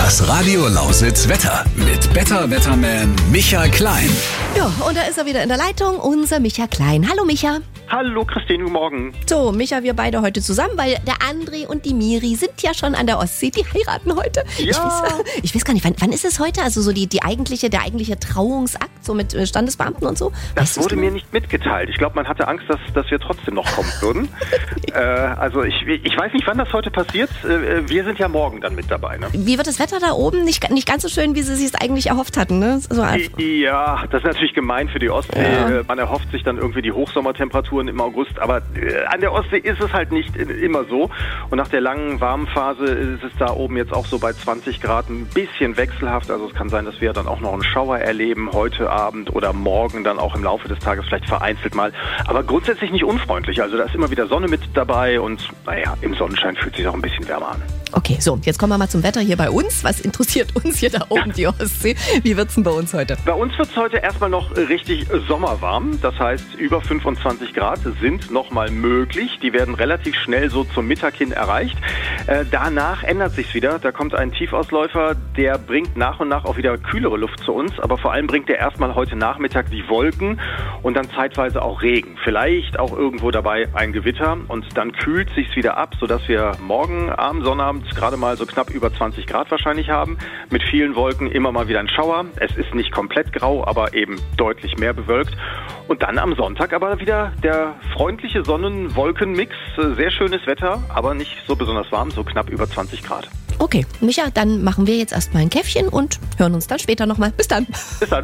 Das Radio Lausitz Wetter mit Better Wetterman Michael Klein. Ja, und da ist er wieder in der Leitung, unser Micha Klein. Hallo Micha. Hallo Christine, guten Morgen. So, Micha, wir beide heute zusammen, weil der André und die Miri sind ja schon an der Ostsee. Die heiraten heute. Ja. Ich weiß gar nicht, wann ist es heute? Also so der eigentliche Trauungsakt, so mit Standesbeamten und so? Das wurde mir nicht mitgeteilt. Ich glaube, man hatte Angst, dass wir trotzdem noch kommen würden. Also ich weiß nicht, wann das heute passiert. Wir sind ja morgen dann mit dabei. Ne? Wie wird das Wetter da oben? Nicht ganz so schön, wie sie sich es eigentlich erhofft hatten, ne? Ja, das ist natürlich gemein für die Ostsee. Ja. Man erhofft sich dann irgendwie die Hochsommertemperaturen im August, aber an der Ostsee ist es halt nicht immer so. Und nach der langen warmen Phase ist es da oben jetzt auch so bei 20 Grad ein bisschen wechselhaft. Also es kann sein, dass wir dann auch noch einen Schauer erleben heute Abend oder morgen dann auch im Laufe des Tages vielleicht vereinzelt mal. Aber grundsätzlich nicht unfreundlich. Also da ist immer wieder Sonne mit dabei und naja, im Sonnenschein fühlt sich auch ein bisschen wärmer an. Okay, so, jetzt kommen wir mal zum Wetter hier bei uns. Was interessiert uns hier da oben, die Ostsee? Wie wird's denn bei uns heute? Bei uns wird es heute erstmal noch richtig sommerwarm. Das heißt, über 25 Grad sind nochmal möglich. Die werden relativ schnell so zum Mittag hin erreicht. Danach ändert sich's wieder. Da kommt ein Tiefausläufer, der bringt nach und nach auch wieder kühlere Luft zu uns. Aber vor allem bringt er erstmal heute Nachmittag die Wolken und dann zeitweise auch Regen. Vielleicht auch irgendwo dabei ein Gewitter. Und dann kühlt sich's wieder ab, sodass wir morgen am Sonnabend gerade mal so knapp über 20 Grad wahrscheinlich haben. Mit vielen Wolken immer mal wieder ein Schauer. Es ist nicht komplett grau, aber eben deutlich mehr bewölkt. Und dann am Sonntag aber wieder der freundliche Sonnen-Wolken-Mix. Sehr schönes Wetter, aber nicht so besonders warm, so knapp über 20 Grad. Okay, Micha, dann machen wir jetzt erstmal ein Käffchen und hören uns dann später nochmal. Bis dann. Bis dann.